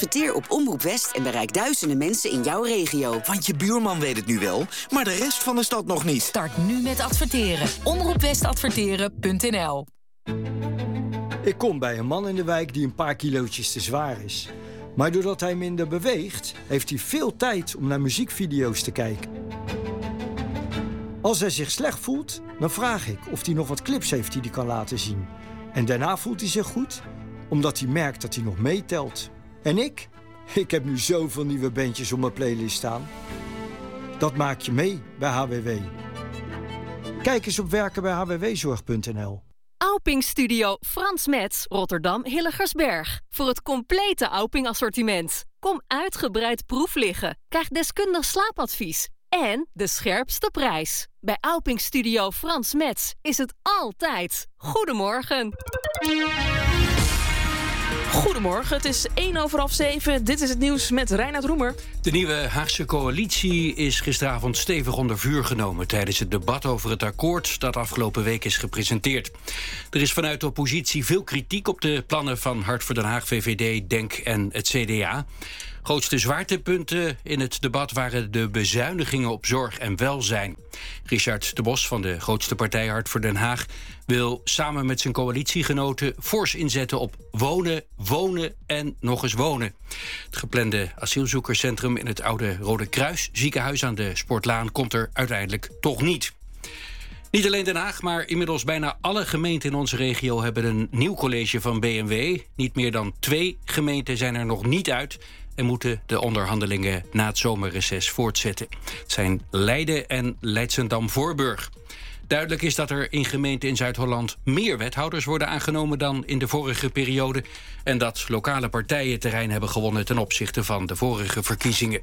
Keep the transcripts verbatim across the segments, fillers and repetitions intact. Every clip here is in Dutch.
Adverteer op Omroep West en bereik duizenden mensen in jouw regio. Want je buurman weet het nu wel, maar de rest van de stad nog niet. Start nu met adverteren. omroep west adverteren punt n l. Ik kom bij een man in de wijk die een paar kilootjes te zwaar is. Maar doordat hij minder beweegt, heeft hij veel tijd om naar muziekvideo's te kijken. Als hij zich slecht voelt, dan vraag ik of hij nog wat clips heeft die hij kan laten zien. En daarna voelt hij zich goed, omdat hij merkt dat hij nog meetelt. En ik? Ik heb nu zoveel nieuwe bandjes op mijn playlist staan. Dat maak je mee bij H W W. Kijk eens op werken bij h w w zorg punt n l. Auping Studio Frans Metz, Rotterdam Hilligersberg. Voor het complete Auping assortiment. Kom uitgebreid proef liggen. Krijg deskundig slaapadvies. En de scherpste prijs. Bij Auping Studio Frans Metz is het altijd. Goedemorgen. Goedemorgen, het is één over half zeven. Dit is het nieuws met Reinoud Roemer. De nieuwe Haagse coalitie is gisteravond stevig onder vuur genomen tijdens het debat over het akkoord dat afgelopen week is gepresenteerd. Er is vanuit de oppositie veel kritiek op de plannen van Hart voor Den Haag, V V D, Denk en het C D A. Grootste zwaartepunten in het debat waren de bezuinigingen op zorg en welzijn. Richard de Bos van de grootste partij Hart voor Den Haag wil samen met zijn coalitiegenoten fors inzetten op wonen, wonen en nog eens wonen. Het geplande asielzoekerscentrum in het oude Rode Kruis ziekenhuis aan de Sportlaan komt er uiteindelijk toch niet. Niet alleen Den Haag, maar inmiddels bijna alle gemeenten in onze regio hebben een nieuw college van B M W. Niet meer dan twee gemeenten zijn er nog niet uit en moeten de onderhandelingen na het zomerreces voortzetten. Het zijn Leiden en Leidschendam-Voorburg. Duidelijk is dat er in gemeenten in Zuid-Holland meer wethouders worden aangenomen dan in de vorige periode en dat lokale partijen terrein hebben gewonnen ten opzichte van de vorige verkiezingen.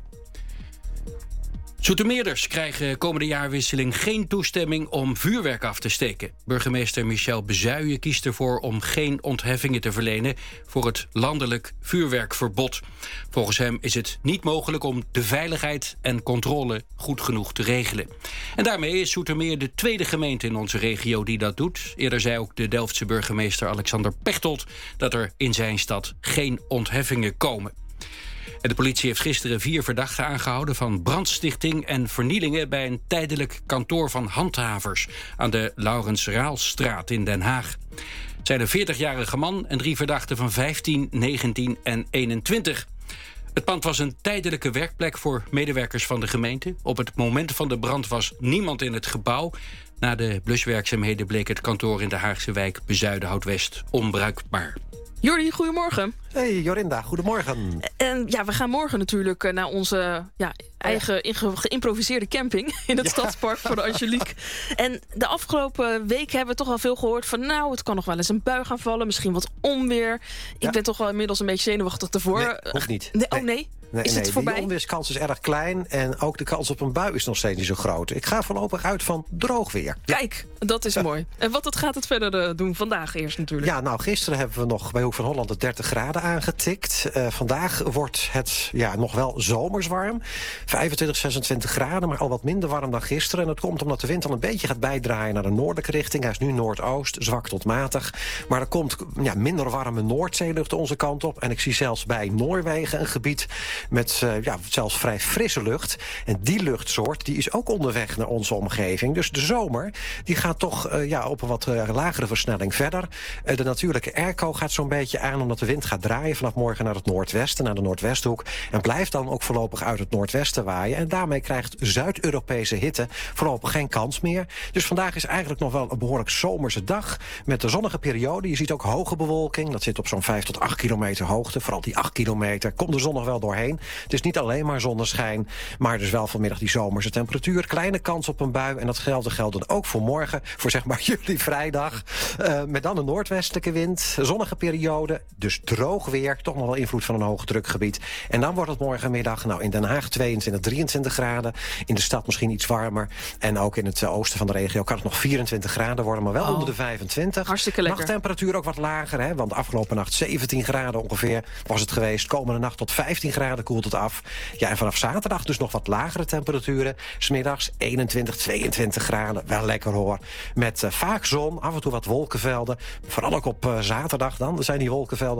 Zoetermeerders krijgen komende jaarwisseling geen toestemming om vuurwerk af te steken. Burgemeester Michel Bezuijen kiest ervoor om geen ontheffingen te verlenen voor het landelijk vuurwerkverbod. Volgens hem is het niet mogelijk om de veiligheid en controle goed genoeg te regelen. En daarmee is Zoetermeer de tweede gemeente in onze regio die dat doet. Eerder zei ook de Delftse burgemeester Alexander Pechtold dat er in zijn stad geen ontheffingen komen. En de politie heeft gisteren vier verdachten aangehouden van brandstichting en vernielingen bij een tijdelijk kantoor van handhavers aan de Laurens Raalstraat in Den Haag. Het zijn een veertigjarige man en drie verdachten van vijftien, negentien en eenentwintig. Het pand was een tijdelijke werkplek voor medewerkers van de gemeente. Op het moment van de brand was niemand in het gebouw. Na de bluswerkzaamheden bleek het kantoor in de Haagse wijk Bezuidenhout-West onbruikbaar. Jordi, goedemorgen. Hey Jorinda, goedemorgen. En ja, we gaan morgen natuurlijk naar onze ja, eigen inge- geïmproviseerde camping in het ja. Stadspark voor de Angelique. En de afgelopen week hebben we toch wel veel gehoord van nou, het kan nog wel eens een bui gaan vallen, misschien wat onweer. Ik ja. ben toch wel inmiddels een beetje zenuwachtig ervoor. Nee, hoeft niet. Nee, oh nee? Nee, is nee, het voorbij? Die onweerskans is erg klein en ook de kans op een bui is nog steeds niet zo groot. Ik ga voorlopig uit van droog weer. Kijk, dat is ja. mooi. En wat het gaat het verder uh, doen vandaag eerst natuurlijk? Ja, nou gisteren hebben we nog bij Hoek van Holland de dertig graden aangetikt. Uh, vandaag wordt het ja, nog wel zomers warm. vijfentwintig, zesentwintig graden, maar al wat minder warm dan gisteren. En dat komt omdat de wind al een beetje gaat bijdraaien naar de noordelijke richting. Hij is nu noordoost, zwak tot matig. Maar er komt ja, minder warme Noordzeelucht onze kant op. En ik zie zelfs bij Noorwegen een gebied met uh, ja, zelfs vrij frisse lucht. En die luchtsoort die is ook onderweg naar onze omgeving. Dus de zomer die gaat toch uh, ja, op een wat uh, lagere versnelling verder. Uh, de natuurlijke airco gaat zo'n beetje aan omdat de wind gaat draaien vanaf morgen naar het noordwesten, naar de Noordwesthoek. En blijft dan ook voorlopig uit het noordwesten waaien. En daarmee krijgt Zuid-Europese hitte voorlopig geen kans meer. Dus vandaag is eigenlijk nog wel een behoorlijk zomerse dag met de zonnige periode. Je ziet ook hoge bewolking. Dat zit op zo'n vijf tot acht kilometer hoogte. Vooral die acht kilometer komt de zon nog wel doorheen. Het is niet alleen maar zonneschijn, maar dus wel vanmiddag die zomerse temperatuur. Kleine kans op een bui en dat geldt, geldt dan ook voor morgen. Voor zeg maar jullie vrijdag. Uh, met dan een noordwestelijke wind. Zonnige periode, dus droog weer. Toch nog wel invloed van een hoogdrukgebied. En dan wordt het morgenmiddag nou in Den Haag tweeëntwintig, drieëntwintig graden. In de stad misschien iets warmer. En ook in het uh, oosten van de regio kan het nog vierentwintig graden worden, maar wel oh. onder de vijfentwintig. Hartstikke lekker. Nachttemperatuur ook wat lager, hè, want afgelopen nacht zeventien graden ongeveer was het geweest. Komende nacht tot vijftien graden koelt het af. Ja, en vanaf zaterdag dus nog wat lagere temperaturen. 's Middags eenentwintig, tweeëntwintig graden. Wel lekker hoor. Met uh, vaak zon, af en toe wat wolkenvelden. Vooral ook op uh, zaterdag dan. Er zijn die wolkenvelden waarschijnlijk wel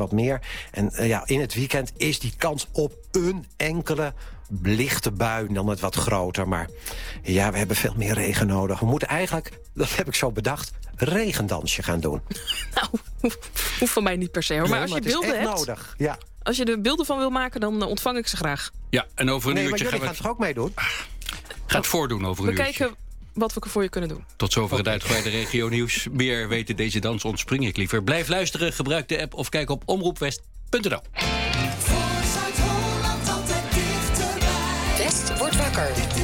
wat meer. En uh, ja, in het weekend is die kans op een enkele lichte bui, dan het wat groter. Maar ja, we hebben veel meer regen nodig. We moeten eigenlijk, dat heb ik zo bedacht, regendansje gaan doen. Nou, hoeft van mij niet per se hoor. Maar Nee, als maar je het is beelden echt hebt, nodig. Ja. als je er beelden van wil maken, dan uh, ontvang ik ze graag. Ja, en over een Nee, maar uurtje jullie gaan we gaan het, toch ook meedoen? gaan het voordoen over een We uurtje. kijken wat we voor je kunnen doen. Tot zover het uitgebreide regio-nieuws. Meer weten deze dans ontspring ik liever. Blijf luisteren, gebruik de app of kijk op omroepwest punt n l.